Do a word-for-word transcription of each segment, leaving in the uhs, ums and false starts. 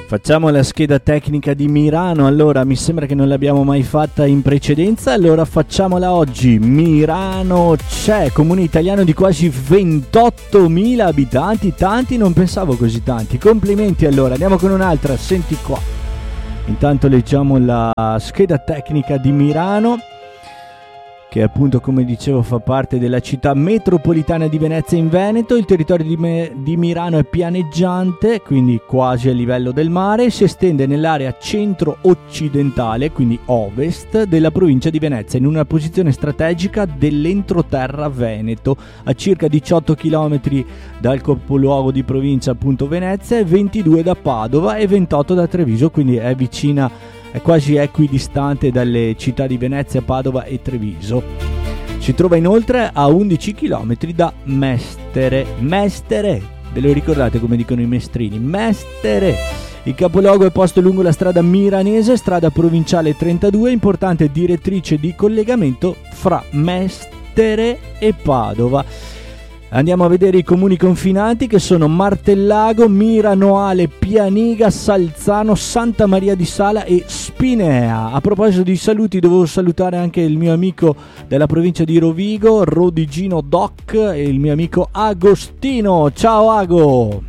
Facciamo la scheda tecnica di Mirano, allora mi sembra che non l'abbiamo mai fatta in precedenza, allora facciamola oggi. Mirano c'è, comune italiano di quasi ventottomila abitanti, tanti, non pensavo così tanti, complimenti. Allora andiamo con un'altra, senti qua. Intanto leggiamo la scheda tecnica di Mirano, che appunto, come dicevo, fa parte della città metropolitana di Venezia in Veneto. Il territorio di, Me- di Mirano è pianeggiante, quindi quasi a livello del mare, si estende nell'area centro-occidentale, quindi ovest, della provincia di Venezia, in una posizione strategica dell'entroterra veneto, a circa diciotto chilometri dal capoluogo di provincia, appunto Venezia, e ventidue da Padova e ventotto da Treviso, quindi è vicina, è quasi equidistante dalle città di Venezia, Padova e Treviso. Si trova inoltre a undici chilometri da Mestere. Mestere, ve lo ricordate come dicono i mestrini? Mestere! Il capoluogo è posto lungo la strada miranese, strada provinciale trentadue, importante direttrice di collegamento fra Mestere e Padova. Andiamo a vedere i comuni confinanti, che sono Martellago, Miranoale, Pianiga, Salzano, Santa Maria di Sala e Spinea. A proposito di saluti, dovevo salutare anche il mio amico della provincia di Rovigo, Rodigino Doc, e il mio amico Agostino. Ciao Ago!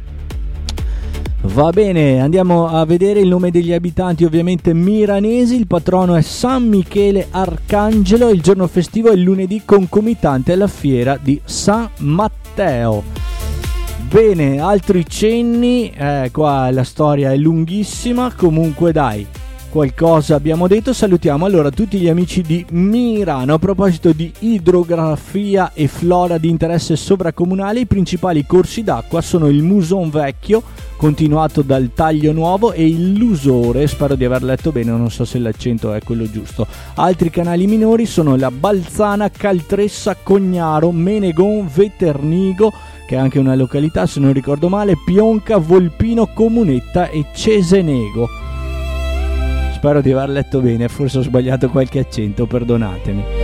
Va bene, andiamo a vedere il nome degli abitanti, ovviamente miranesi. Il patrono è San Michele Arcangelo, il giorno festivo è il lunedì concomitante alla fiera di San Matteo. Bene, altri cenni, eh, qua la storia è lunghissima, comunque dai, qualcosa abbiamo detto. Salutiamo allora tutti gli amici di Mirano. A proposito di idrografia e flora di interesse sovracomunale, i principali corsi d'acqua sono il Muson Vecchio, continuato dal Taglio Nuovo, e il Lusore, spero di aver letto bene, non so se l'accento è quello giusto. Altri canali minori sono la Balzana, Caltressa, Cognaro, Menegon, Veternigo, che è anche una località se non ricordo male, Pionca, Volpino, Comunetta e Cesenego. Spero di aver letto bene, forse ho sbagliato qualche accento, perdonatemi.